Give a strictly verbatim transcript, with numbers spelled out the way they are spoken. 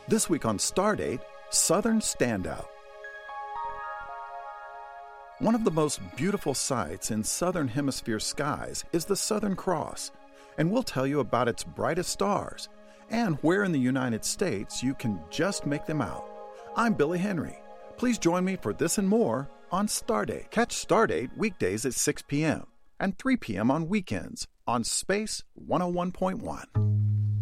This week on Stardate, Southern Standout. One of the most beautiful sights in Southern Hemisphere skies is the Southern Cross, and we'll tell you about its brightest stars and where in the United States you can just make them out. I'm Billy Henry. Please join me for this and more on Stardate. Catch Stardate weekdays at six p.m. and three p.m. on weekends on Space one oh one point one.